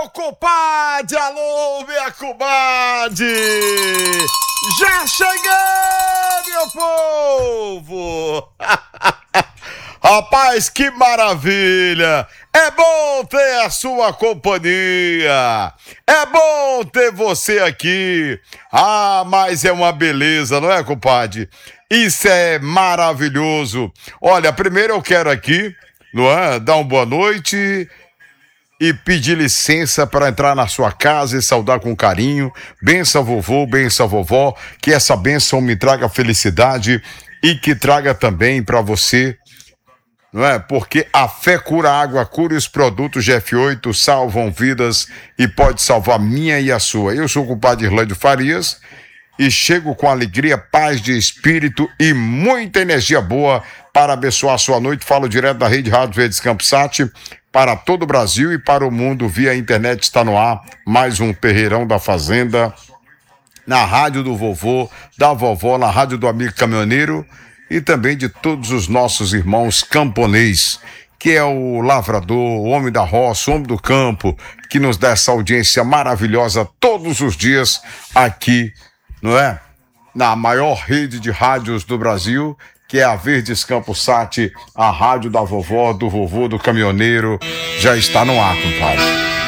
Compadre, alô, minha comadre! Já cheguei, meu povo! Rapaz, que maravilha! É bom ter a sua companhia! É bom ter você aqui! Ah, mas é uma beleza, não é, compadre? Isso é maravilhoso! Olha, primeiro eu quero aqui, não é, dar uma boa noite e pedir licença para entrar na sua casa e saudar com carinho. Benção vovô, benção vovó, que essa benção me traga felicidade e que traga também para você, não é? Porque a fé cura a água, cura os produtos GF8, salvam vidas e pode salvar a minha e a sua. Eu sou o compadre Irlândio Farias e chego com alegria, paz de espírito e muita energia boa para abençoar a sua noite. Falo direto da Rede Rádio Verdes Campos Sat para todo o Brasil e para o mundo via internet. Está no ar mais um Terreirão da Fazenda, na rádio do vovô, da vovó, na rádio do amigo caminhoneiro e também de todos os nossos irmãos camponês, que é o lavrador, o homem da roça, o homem do campo, que nos dá essa audiência maravilhosa todos os dias aqui, não é? Na maior rede de rádios do Brasil, que é a Verdes Campos Sat, a rádio da vovó, do vovô, do caminhoneiro, já está no ar, compadre.